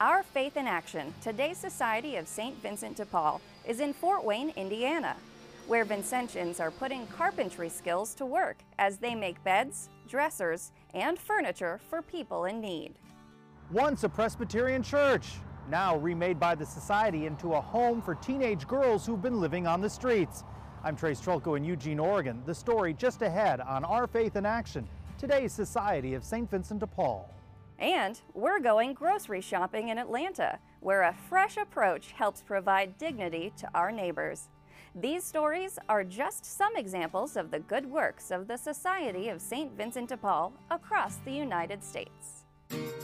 Our Faith in Action, today's Society of St. Vincent de Paul, is in Fort Wayne, Indiana, where Vincentians are putting carpentry skills to work as they make beds, dressers, and furniture for people in need. Once a Presbyterian church, now remade by the Society into a home for teenage girls who've been living on the streets. I'm Trace Trulko in Eugene, Oregon. The story just ahead on Our Faith in Action, today's Society of St. Vincent de Paul. And we're going grocery shopping in Atlanta, where a fresh approach helps provide dignity to our neighbors. These stories are just some examples of the good works of the Society of St. Vincent de Paul across the United States.